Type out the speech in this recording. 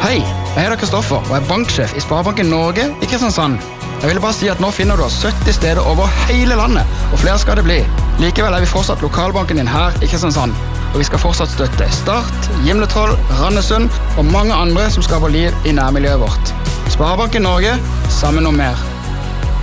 Hei, jeg heter Kristoffer og er banksjef i Sparebanken Norge i Kristiansand. Jeg ville bare si at nå finner du oss 70 steder over hele landet, og flere skal det bli. Likevel er vi fortsatt lokalbanken din her i Kristiansand, og vi skal fortsatt støtte Start, Gimletroll, Randesund og mange andre som skaper liv i nærmiljøet vårt. Sparebanken Norge, sammen om mer.